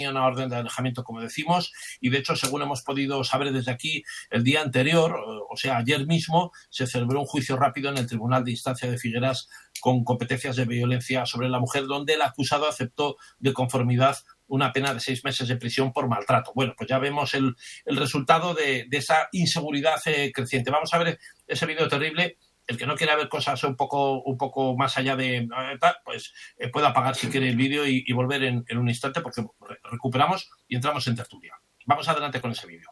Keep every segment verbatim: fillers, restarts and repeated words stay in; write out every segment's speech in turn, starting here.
tenía una orden de alejamiento, como decimos, y de hecho, según hemos podido saber desde aquí, el día anterior, o sea, ayer mismo, se celebró un juicio rápido en el Tribunal de Instancia de Figueras con competencias de violencia sobre la mujer, donde el acusado aceptó de conformidad una pena de seis meses de prisión por maltrato. Bueno, pues ya vemos el, el resultado de, de esa inseguridad eh, creciente. Vamos a ver ese vídeo terrible. El que no quiera ver cosas un poco, un poco más allá de tal, pues eh, puede apagar si quiere el vídeo y, y volver en, en un instante, porque re recuperamos y entramos en tertulia. Vamos adelante con ese vídeo.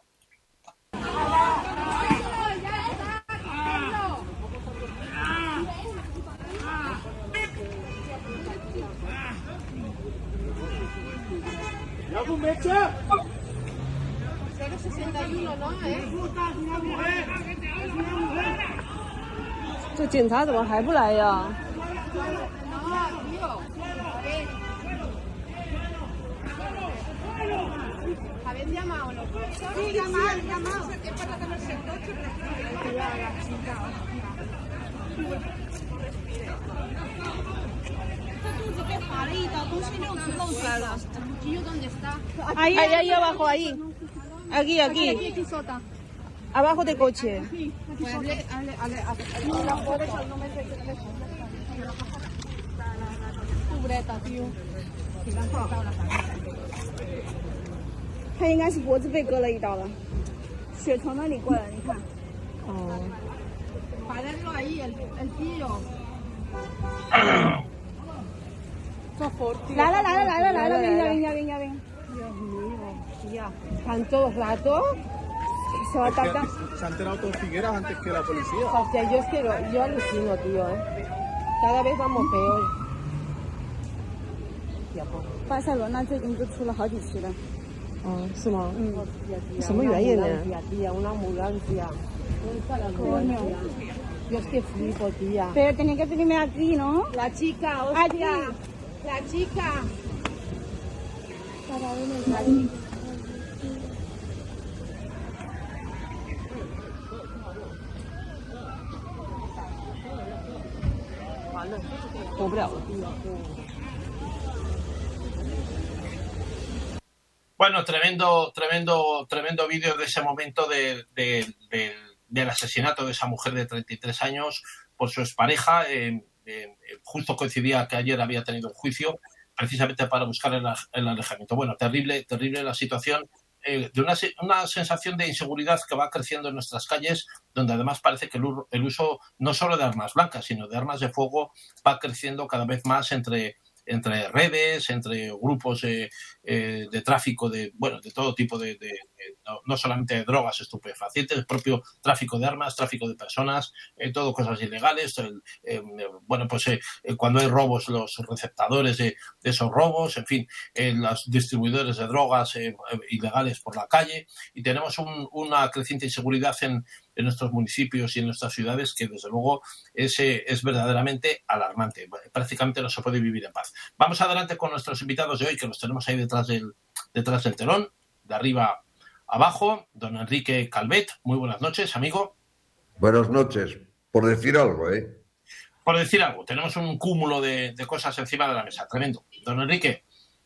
cero sesenta y uno, ¿no? ¿Eh? 这警察怎么还不来呀？ ¿Habéis llamado o no? Sí, llamado, llamado. ¿Dónde está? Ahí, ahí, ahí abajo, ahí. Aquí, aquí. Aquí, aquí, sota. Abajo del coche. Pues hable, hable, hable, hable. La puedes al número de teléfono. Cubreta, tío. 他应该是脖子被割了一刀了，血从那里过来，你看。哦。 Pararlo ahí, el, el tío. 来了来了来了来了，venga venga venga venga。 Dios mío, tía. ¿Tanto rato? Se va a tardar. Se ha enterado todo Figueras antes que la policía. O sea, yo es que lo, yo alucino, tío, ¿eh? Cada vez vamos peor. 巴塞罗那最近就出了好几起了。哦，是吗？嗯。什么原因呢？ Una ambulancia. Coño. Yo es que flipo, tía. Pero tenía que pedirme aquí, ¿no? La chica, hostia. Aquí. La chica. Para verme aquí. Bueno, tremendo, tremendo, tremendo vídeo de ese momento de, de, de, del asesinato de esa mujer de treinta y tres años por su expareja. Eh, eh, justo coincidía que ayer había tenido un juicio precisamente para buscar el, el alejamiento. Bueno, terrible, terrible la situación. Eh, de una, una sensación de inseguridad que va creciendo en nuestras calles, donde además parece que el, el uso no solo de armas blancas, sino de armas de fuego va creciendo cada vez más entre, entre redes, entre grupos eh, eh, de tráfico de, bueno, de todo tipo de, de, de no, no solamente de drogas, estupefacientes, el propio tráfico de armas, tráfico de personas, eh, todo cosas ilegales. El, eh, bueno, pues eh, cuando hay robos, los receptadores de, de esos robos, en fin, eh, los distribuidores de drogas eh, ilegales por la calle, y tenemos un, una creciente inseguridad en, en nuestros municipios y en nuestras ciudades que desde luego es, eh, es verdaderamente alarmante. Prácticamente no se puede vivir en paz. Vamos adelante con nuestros invitados de hoy, que los tenemos ahí detrás del, detrás del telón, de arriba abajo. Don Enrique Calvet, muy buenas noches, amigo. Buenas noches, por decir algo, ¿eh? Por decir algo, tenemos un cúmulo de, de cosas encima de la mesa, tremendo. Don Enrique,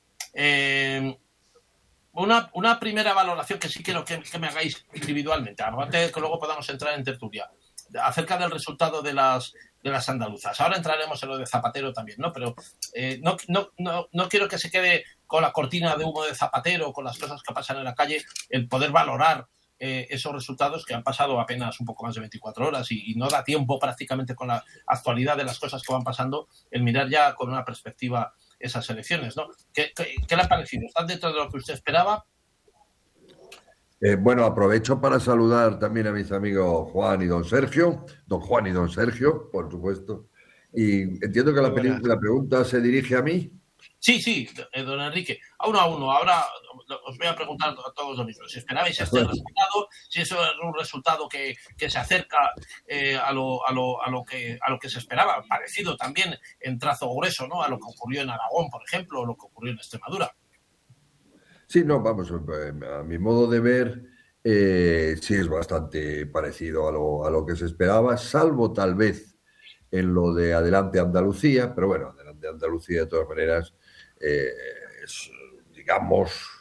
eh, una, una primera valoración que sí quiero que, que me hagáis individualmente, aparte de que luego podamos entrar en tertulia, acerca del resultado de las, de las andaluzas. Ahora entraremos en lo de Zapatero también, ¿no? Pero eh, no, no, no, no quiero que se quede con la cortina de humo de Zapatero, con las cosas que pasan en la calle, el poder valorar eh, esos resultados que han pasado apenas un poco más de veinticuatro horas y, y no da tiempo prácticamente con la actualidad de las cosas que van pasando el mirar ya con una perspectiva esas elecciones, ¿no? ¿Qué, qué, qué le ha parecido? ¿Están dentro de lo que usted esperaba? Eh, bueno, aprovecho para saludar también a mis amigos Juan y don Sergio, don Juan y don Sergio, por supuesto. Y entiendo que la, la pregunta se dirige a mí. Sí, sí, don Enrique. A uno a uno. Ahora os voy a preguntar a todos lo mismo. Si esperabais este resultado, si eso es un resultado que, que se acerca eh, a, lo, a, lo, a, lo que, a lo que se esperaba, parecido también en trazo grueso, ¿no? A lo que ocurrió en Aragón, por ejemplo, o lo que ocurrió en Extremadura. Sí, no, vamos, a mi modo de ver, eh, sí es bastante parecido a lo, a lo que se esperaba, salvo tal vez en lo de Adelante Andalucía, pero bueno, Adelante Andalucía de todas maneras eh, es, digamos,